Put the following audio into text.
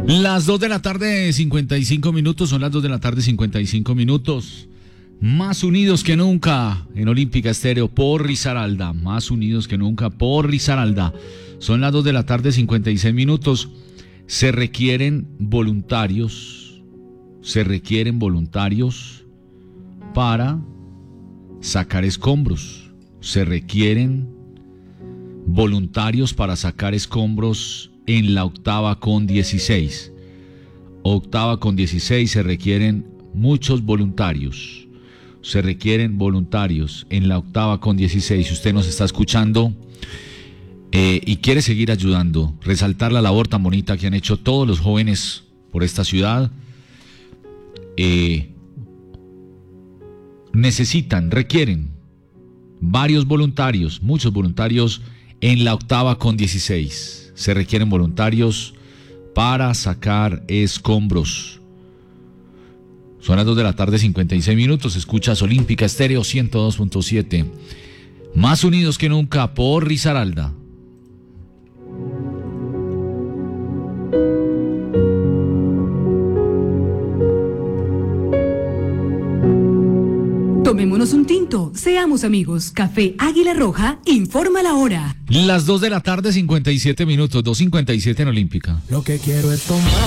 Las 2 de la tarde, 55 minutos, son las 2 de la tarde, 55 minutos. Más unidos que nunca en Olímpica Estéreo por Risaralda. Más unidos que nunca por Risaralda. Son las 2 de la tarde, 56 minutos. Se requieren voluntarios. Para sacar escombros. Se requieren voluntarios para sacar escombros en la octava con 16. Octava con 16 se requieren muchos voluntarios. Se requieren voluntarios en la octava con 16. Si usted nos está escuchando y quiere seguir ayudando, resaltar la labor tan bonita que han hecho todos los jóvenes por esta ciudad, requieren varios voluntarios, muchos voluntarios en la octava con 16. Se requieren voluntarios para sacar escombros. Son las 2 de la tarde, 56 minutos. Escuchas Olímpica Estéreo 102.7. Más unidos que nunca por Risaralda. Tomémonos un tinto, seamos amigos. Café Águila Roja informa la hora. Las 2 de la tarde, 57 minutos, 2:57 en Olímpica. Lo que quiero es tomar.